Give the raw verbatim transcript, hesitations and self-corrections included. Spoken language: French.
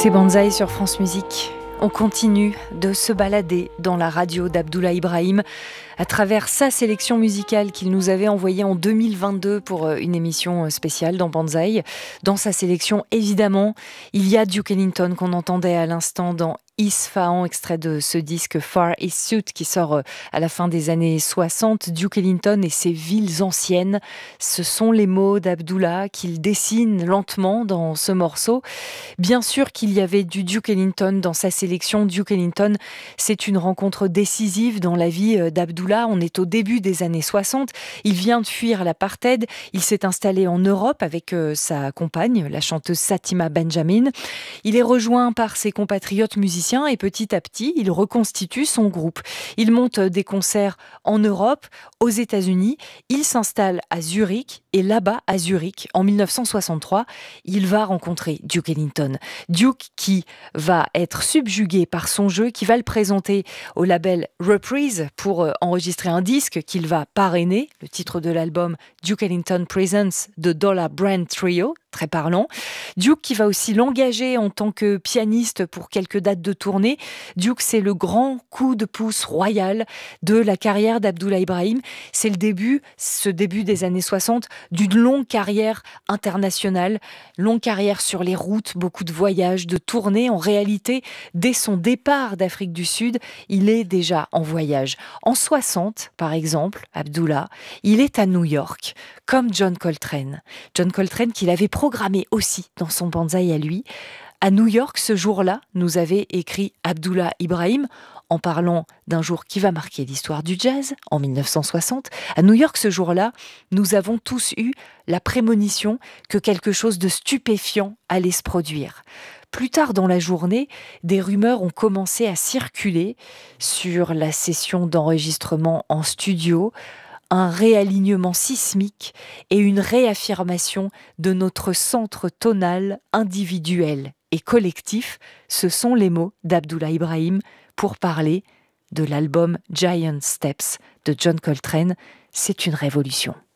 C'est Banzai sur France Musique. On continue de se balader dans la radio d'Abdullah Ibrahim à travers sa sélection musicale qu'il nous avait envoyée en deux mille vingt-deux pour une émission spéciale dans Banzai. Dans sa sélection, évidemment, il y a Duke Ellington qu'on entendait à l'instant dans Isfahan, extrait de ce disque Far East Suite qui sort à la fin des années soixante. Duke Ellington et ses villes anciennes, ce sont les mots d'Abdullah qu'il dessine lentement dans ce morceau. Bien sûr qu'il y avait du Duke Ellington dans sa sélection. Duke Ellington, c'est une rencontre décisive dans la vie d'Abdullah. On est au début des années soixante. Il vient de fuir l'apartheid. Il s'est installé en Europe avec sa compagne, la chanteuse Satima Benjamin. Il est rejoint par ses compatriotes musiciens et petit à petit, il reconstitue son groupe. Il monte des concerts en Europe, aux États-Unis. Il s'installe à Zurich et là-bas, à Zurich, en mille neuf cent soixante-trois, il va rencontrer Duke Ellington. Duke qui va être subjugué par son jeu, qui va le présenter au label Reprise pour enregistrer un disque qu'il va parrainer, le titre de l'album Duke Ellington Presents The Dollar Brand Trio, très parlant. Duke qui va aussi l'engager en tant que pianiste pour quelques dates de tournée. Duke, c'est le grand coup de pouce royal de la carrière d'Abdullah Ibrahim. C'est le début, ce début des années soixante, d'une longue carrière internationale, longue carrière sur les routes, beaucoup de voyages, de tournées. En réalité, dès son départ d'Afrique du Sud, il est déjà en voyage. En soixante, par exemple, Abdullah, il est à New York, comme John Coltrane. John Coltrane qu'il avait programmé aussi dans son Banzai à lui. À New York, ce jour-là, nous avait écrit Abdullah Ibrahim en parlant d'un jour qui va marquer l'histoire du jazz, en mille neuf cent soixante. À New York, ce jour-là, nous avons tous eu la prémonition que quelque chose de stupéfiant allait se produire. Plus tard dans la journée, des rumeurs ont commencé à circuler sur la session d'enregistrement en studio, un réalignement sismique et une réaffirmation de notre centre tonal individuel et collectif. Ce sont les mots d'Abdullah Ibrahim pour parler de l'album Giant Steps de John Coltrane. C'est une révolution.